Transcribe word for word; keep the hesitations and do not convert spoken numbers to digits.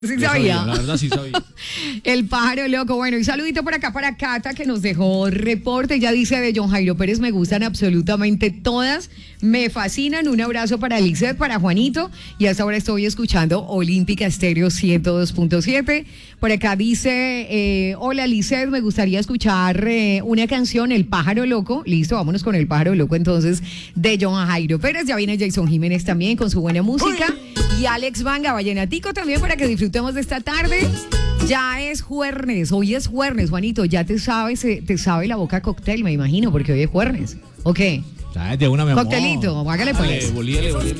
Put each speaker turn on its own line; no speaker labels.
Sí
Yo
sabía.
sabía, la verdad sí sabía.
El pájaro loco. Bueno, y saludito por acá para Cata que nos dejó reporte. Ya dice de John Jairo Pérez, me gustan absolutamente todas. Me fascinan. Un abrazo para Lizeth, para Juanito. Y hasta ahora estoy escuchando Olímpica Estéreo ciento dos punto siete. Por acá dice, eh, hola Lizeth, me gustaría escuchar eh, una canción, El pájaro loco. Listo, vámonos con El pájaro loco entonces de John Jairo Pérez. Ya viene Jason Jiménez también con su buena música. Y Alex Vanga, vallenatico también para que disfrutemos de esta tarde. Ya es jueves, hoy es jueves, Juanito, ya te sabes, te sabe la boca cóctel, me imagino, porque hoy es jueves. ¿O qué?
¿Sabes? De una me
Coctelito, hágale pues.
Bolíale, bolíale.